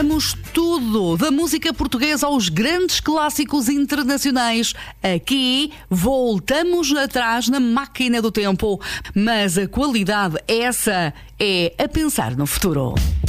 Vamos tudo, da música portuguesa aos grandes clássicos internacionais. Aqui voltamos atrás na máquina do tempo, mas a qualidade, essa é a pensar no futuro.